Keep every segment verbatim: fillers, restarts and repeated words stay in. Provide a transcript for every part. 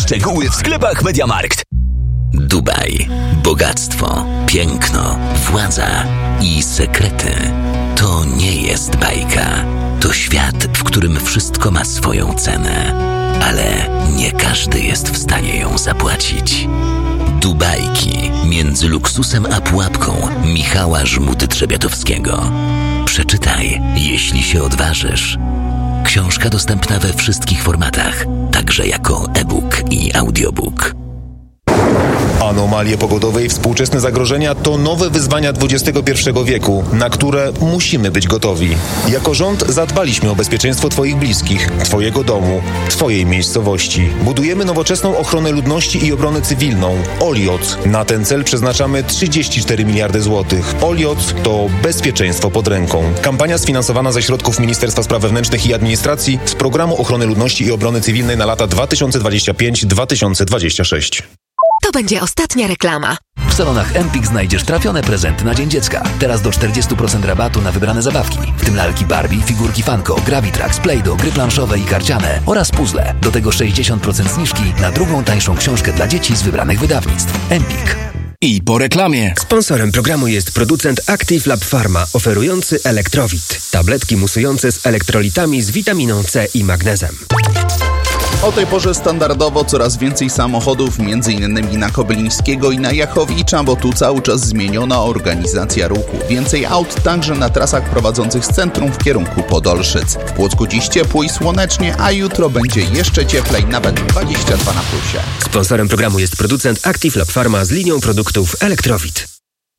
Szczegóły w sklepach MediaMarkt. Dubaj. Bogactwo, piękno, władza i sekrety. To nie jest bajka. To świat, w którym wszystko ma swoją cenę. Ale nie każdy jest w stanie ją zapłacić. Dubajki między luksusem a pułapką Michała Żmudy-Trzebiatowskiego. Przeczytaj, jeśli się odważysz. Książka dostępna we wszystkich formatach, także jako e-book i audiobook. Anomalie pogodowe i współczesne zagrożenia to nowe wyzwania dwudziestego pierwszego wieku, na które musimy być gotowi. Jako rząd zadbaliśmy o bezpieczeństwo Twoich bliskich, Twojego domu, Twojej miejscowości. Budujemy nowoczesną ochronę ludności i obronę cywilną. Olioc. Na ten cel przeznaczamy trzydzieści cztery miliardy złotych. Olioc to bezpieczeństwo pod ręką. Kampania sfinansowana ze środków Ministerstwa Spraw Wewnętrznych i Administracji z Programu Ochrony Ludności i Obrony Cywilnej na lata dwa tysiące dwudziesty piąty do dwa tysiące dwudziestego szóstego. To będzie ostatnia reklama. W salonach Empik znajdziesz trafione prezenty na Dzień Dziecka. Teraz do czterdzieści procent rabatu na wybrane zabawki, w tym lalki Barbie, figurki Funko, Gravitrax, Play-Doh, gry planszowe i karciane oraz puzzle. Do tego sześćdziesiąt procent zniżki na drugą tańszą książkę dla dzieci z wybranych wydawnictw. Empik. I po reklamie. Sponsorem programu jest producent Active Lab Pharma, oferujący Elektrowit. Tabletki musujące z elektrolitami z witaminą C i magnezem. O tej porze standardowo coraz więcej samochodów, między innymi na Kobylińskiego i na Jachowicza, bo tu cały czas zmieniona organizacja ruchu. Więcej aut także na trasach prowadzących z centrum w kierunku Podolszyc. W Płocku dziś ciepło i słonecznie, a jutro będzie jeszcze cieplej, nawet dwadzieścia dwa na plusie. Sponsorem programu jest producent Active Lab Pharma z linią produktów Elektrowit.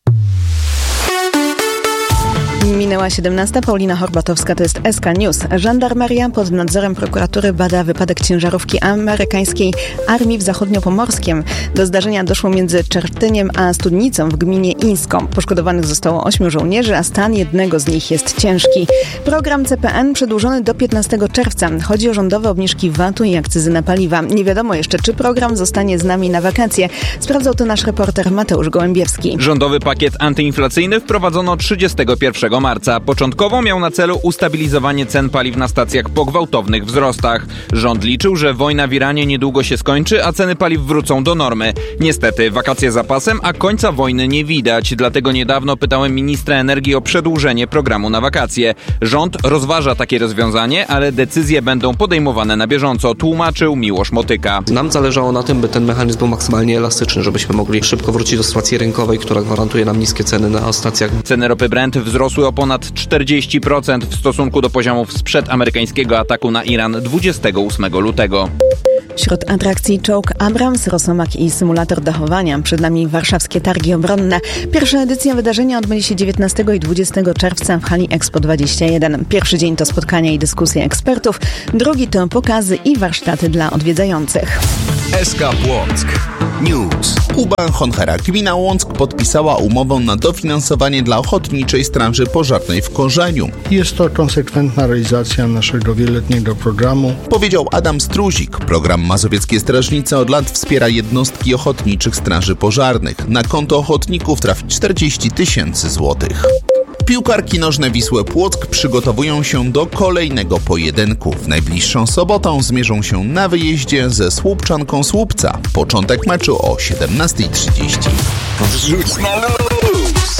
Minęła siedemnasta. Paulina Horbatowska, to jest S K News. Żandarmeria pod nadzorem prokuratury bada wypadek ciężarówki amerykańskiej Armii w Zachodniopomorskiem. Do zdarzenia doszło między Czertyniem a Studnicą w gminie Ińską. Poszkodowanych zostało ośmiu żołnierzy, a stan jednego z nich jest ciężki. Program C P N przedłużony do piętnastego czerwca. Chodzi o rządowe obniżki V A T u i akcyzy na paliwa. Nie wiadomo jeszcze, czy program zostanie z nami na wakacje. Sprawdzał to nasz reporter Mateusz Gołębiewski. Rządowy pakiet antyinflacyjny wprowadzono trzydziestego pierwszego marca. Początkowo miał na celu ustabilizowanie cen paliw na stacjach po gwałtownych wzrostach. Rząd liczył, że wojna w Iranie niedługo się skończy, a ceny paliw wrócą do normy. Niestety, wakacje za pasem, a końca wojny nie widać. Dlatego niedawno pytałem ministra energii o przedłużenie programu na wakacje. Rząd rozważa takie rozwiązanie, ale decyzje będą podejmowane na bieżąco, tłumaczył Miłosz Motyka. Nam zależało na tym, by ten mechanizm był maksymalnie elastyczny, żebyśmy mogli szybko wrócić do sytuacji rynkowej, która gwarantuje nam niskie ceny na stacjach. Ceny ropy Brent wzrosły o ponad czterdzieści procent w stosunku do poziomów sprzed amerykańskiego ataku na Iran dwudziestego ósmego lutego. Wśród atrakcji czołg Abrams, Rosomak i symulator dachowania. Przed nami warszawskie targi obronne. Pierwsza edycja wydarzenia odbędzie się dziewiętnastego i dwudziestego czerwca w hali Expo dwadzieścia jeden. Pierwszy dzień to spotkania i dyskusje ekspertów, drugi to pokazy i warsztaty dla odwiedzających. S K Płock News. Kuba Honchera. Gmina Łąck podpisała umowę na dofinansowanie dla Ochotniczej Straży Pożarnej w Korzeniu. Jest to konsekwentna realizacja naszego wieloletniego programu, powiedział Adam Struzik. Program Mazowieckie Strażnice od lat wspiera jednostki ochotniczych straży pożarnych. Na konto ochotników trafi czterdzieści tysięcy złotych. Piłkarki nożne Wisły Płock przygotowują się do kolejnego pojedynku. W najbliższą sobotę zmierzą się na wyjeździe ze Słupczanką Słupca. Początek meczu o siedemnasta trzydzieści. Wrzuć na luz!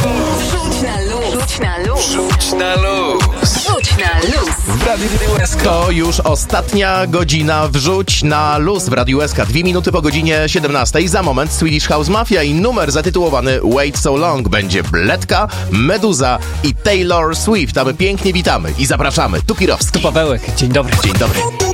Rzuć na luz. Rzuć na luz. Rzuć na luz! Rzuć na luz. W Radiu U S K. To już ostatnia godzina Wrzuć na luz w Radiu U S K. Dwie minuty po godzinie siedemnastej. Za moment Swedish House Mafia i numer zatytułowany Wait So Long. Będzie Bledka, Meduza i Taylor Swift. A my pięknie witamy i zapraszamy. Tu Kirowski. Tu Pawełek. Dzień dobry. Dzień dobry.